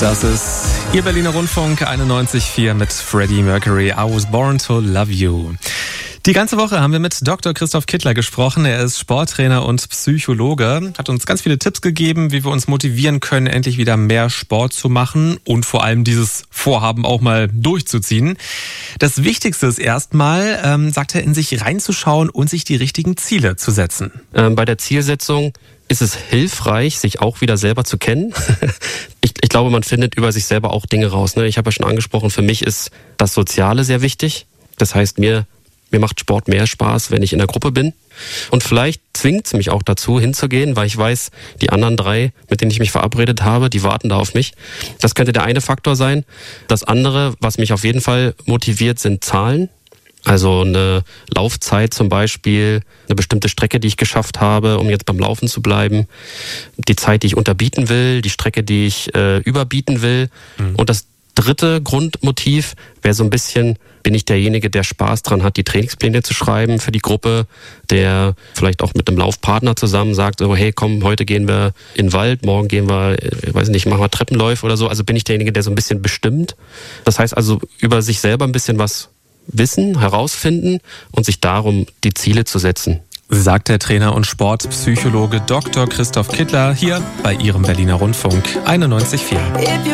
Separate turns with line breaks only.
Das ist Ihr Berliner Rundfunk 91.4 mit Freddie Mercury, I Was Born to Love You. Die ganze Woche haben wir mit Dr. Christoph Kittler gesprochen. Er ist Sporttrainer und Psychologe, hat uns ganz viele Tipps gegeben, wie wir uns motivieren können, endlich wieder mehr Sport zu machen und vor allem dieses Vorhaben auch mal durchzuziehen. Das Wichtigste ist erstmal, sagt er, in sich reinzuschauen und sich die richtigen Ziele zu setzen.
Bei der Zielsetzung ist es hilfreich, sich auch wieder selber zu kennen. Ich glaube, man findet über sich selber auch Dinge raus. Ich habe ja schon angesprochen, für mich ist das Soziale sehr wichtig. Das heißt, mir macht Sport mehr Spaß, wenn ich in der Gruppe bin. Und vielleicht zwingt es mich auch dazu, hinzugehen, weil ich weiß, die anderen 3, mit denen ich mich verabredet habe, die warten da auf mich. Das könnte der eine Faktor sein. Das andere, was mich auf jeden Fall motiviert, sind Zahlen. Also eine Laufzeit zum Beispiel, eine bestimmte Strecke, die ich geschafft habe, um jetzt beim Laufen zu bleiben. Die Zeit, die ich unterbieten will, die Strecke, die ich überbieten will. Und das dritte Grundmotiv wäre so ein bisschen, bin ich derjenige, der Spaß dran hat, die Trainingspläne zu schreiben für die Gruppe, der vielleicht auch mit einem Laufpartner zusammen sagt, so, hey, komm, heute gehen wir in den Wald, morgen gehen wir, machen wir Treppenläufe oder so. Also bin ich derjenige, der so ein bisschen bestimmt. Das heißt also, über sich selber ein bisschen was wissen, herausfinden und sich darum die Ziele zu setzen.
Sagt der Trainer und Sportpsychologe Dr. Christoph Kittler hier bei Ihrem Berliner Rundfunk 91.4.